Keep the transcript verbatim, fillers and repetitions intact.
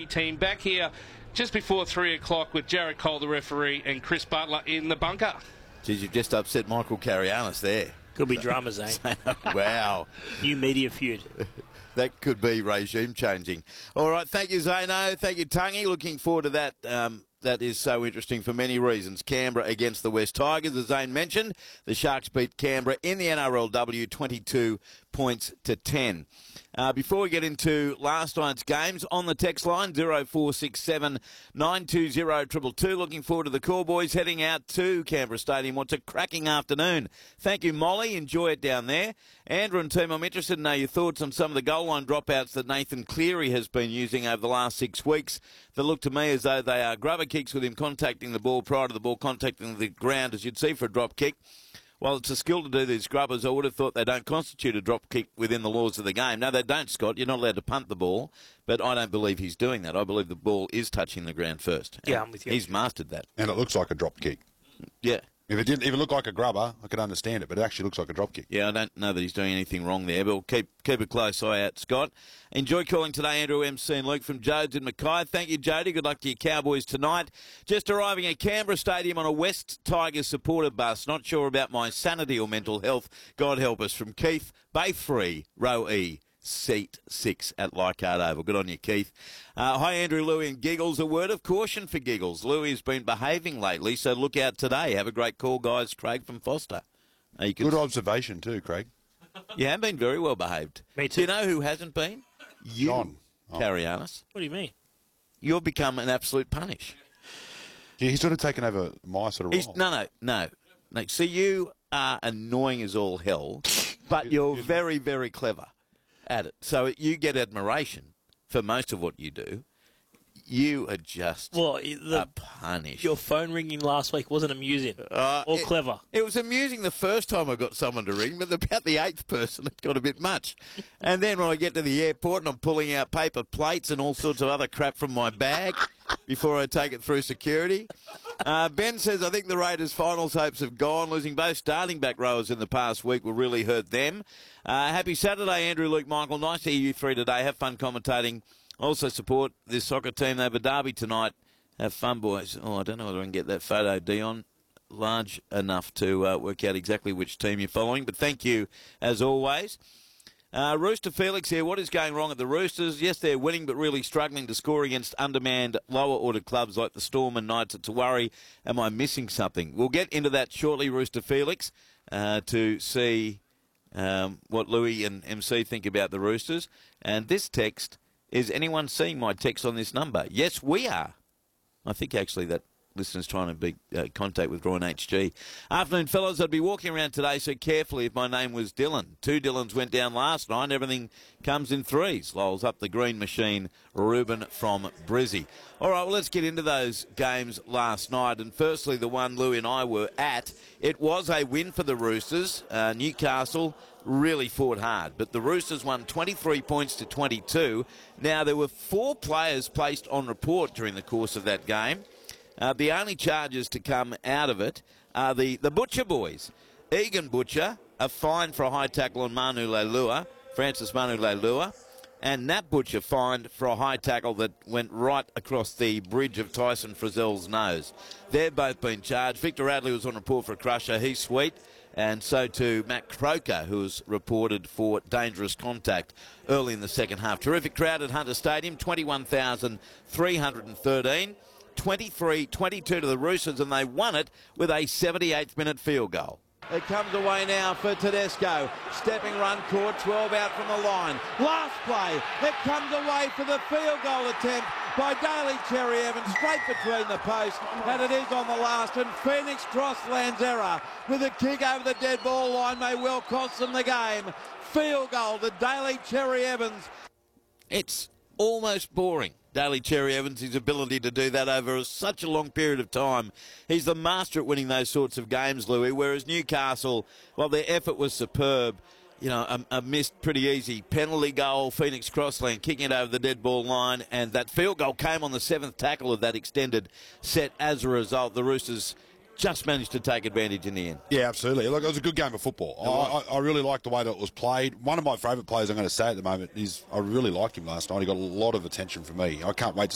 team back here just before three o'clock with Jared Cole, the referee, and Chris Butler in the bunker. Geez, you've just upset Michael Carianis there. Could be drama, Zane. Wow. New media feud. That could be regime changing. All right, thank you, Zano. Thank you, Tungy. Looking forward to that. Um, that is so interesting for many reasons. Canberra against the West Tigers, as Zane mentioned. The Sharks beat Canberra in the N R L W twenty-two points to ten. Uh, before we get into last night's games, on the text line, zero four six seven nine two zero two two two. Looking forward to the Call Boys heading out to Canberra Stadium. What's a cracking afternoon. Thank you, Molly. Enjoy it down there. Andrew and team, I'm interested to know your thoughts on some of the goal line dropouts that Nathan Cleary has been using over the last six weeks that look to me as though they are grubber kicks with him contacting the ball prior to the ball contacting the ground, as you'd see for a drop kick. While it's a skill to do these grubbers, I would have thought they don't constitute a drop kick within the laws of the game. No, they don't, Scott. You're not allowed to punt the ball, but I don't believe he's doing that. I believe the ball is touching the ground first. Yeah, I'm with you. He's mastered that. And it looks like a drop kick. Yeah. If it didn't even look like a grubber, I could understand it, but it actually looks like a drop kick. Yeah, I don't know that he's doing anything wrong there, but we'll keep keep a close eye out, Scott. Enjoy calling today, Andrew, M C and Luke from Jodes in Mackay. Thank you, Jody. Good luck to your Cowboys tonight. Just arriving at Canberra Stadium on a West Tigers supporter bus. Not sure about my sanity or mental health. God help us. From Keith, Bay three, row E. Seat six at Leichhardt Oval. Good on you, Keith. Uh, hi, Andrew, Louie and Giggles. A word of caution for Giggles. Louie has been behaving lately, so look out today. Have a great call, guys. Craig from Foster. Uh, you can... Good observation too, Craig. You have been very well behaved. Me too. Do you know who hasn't been? You, John. Oh. Carianis. What do you mean? You've become an absolute punish. Yeah, he's sort of taken over my sort of He's, role. no, no, no, no. See, you are annoying as all hell, but you're very, very clever at it. So you get admiration for most of what you do. You are just Well, the, a punish. your phone ringing last week wasn't amusing Uh, or it- clever. It was amusing the first time I got someone to ring, but about the eighth person, it got a bit much. And then when I get to the airport and I'm pulling out paper plates and all sorts of other crap from my bag before I take it through security. Uh, Ben says, I think the Raiders' finals hopes have gone. Losing both starting back rowers in the past week will really hurt them. Uh, happy Saturday, Andrew, Luke, Michael. Nice to hear you three today. Have fun commentating. Also support this soccer team. They have a derby tonight. Have fun, boys. Oh, I don't know whether I can get that photo, Dion, large enough to uh, work out exactly which team you're following. But thank you, as always. Uh, Rooster Felix here. What is going wrong at the Roosters? Yes, they're winning, but really struggling to score against undermanned, lower-ordered clubs like the Storm and Knights. It's a worry. Am I missing something? We'll get into that shortly, Rooster Felix, uh, to see um, what Louis and M C think about the Roosters. And this text, is anyone seeing my text on this number? Yes, we are. I think, actually, that listeners trying to be uh, contact with Roy and H G. Afternoon, fellas. I'd be walking around today so carefully if my name was Dylan. Two Dylans went down last night. Everything comes in threes. Lolls up the green machine. Ruben from Brizzy. All right, well, let's get into those games last night. And firstly, the one Louie and I were at. It was a win for the Roosters. Uh, Newcastle really fought hard, but the Roosters won twenty-three points to twenty-two. Now, there were four players placed on report during the course of that game. Uh, the only charges to come out of it are the, the Butcher boys. Egan Butcher, a fine for a high tackle on Manu Leilua, Francis Manu Leilua, and Nat Butcher fined for a high tackle that went right across the bridge of Tyson Frizzell's nose. They've both been charged. Victor Radley was on report for a crusher. He's sweet. And so too Matt Croker, who was reported for dangerous contact early in the second half. Terrific crowd at Hunter Stadium, twenty-one thousand three hundred thirteen. twenty-three twenty-two to the Roosters, and they won it with a seventy-eighth minute field goal. It comes away now for Tedesco. Stepping run caught, twelve out from the line. Last play, it comes away for the field goal attempt by Daly Cherry Evans, straight between the posts, and it is on the last. And Phoenix Crossland's error with a kick over the dead ball line may well cost them the game. Field goal to Daly Cherry Evans. It's almost boring. Daly Cherry Evans, his ability to do that over such a long period of time. He's the master at winning those sorts of games, Louis, whereas Newcastle, well, their effort was superb. You know, a, a missed pretty easy penalty goal, Phoenix Crossland kicking it over the dead ball line, and that field goal came on the seventh tackle of that extended set. As a result, the Roosters just managed to take advantage in the end. Yeah, absolutely. Look, it was a good game of football. I, I, I really liked the way that it was played. One of my favourite players, I'm going to say at the moment, is I really liked him last night. He got a lot of attention from me. I can't wait to